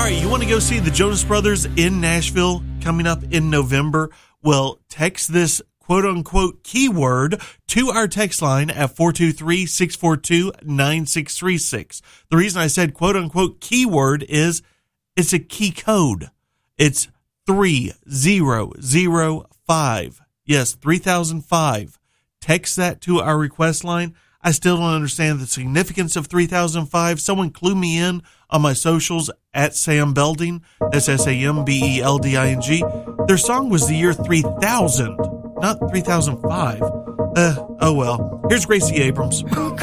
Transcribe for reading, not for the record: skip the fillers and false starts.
All right, you want to go see the Jonas Brothers in Nashville coming up in November? Well, text this quote-unquote keyword to our text line at 423-642-9636. The reason I said quote-unquote keyword is it's a key code. It's 3005. Yes, 3005. Text that to our request line. I still don't understand the significance of 3005. Someone clue me in on my socials at Sam Belding. That's SAMBELDING. Their song was the year 3000, not 3005. Oh well. Here's Gracie Abrams.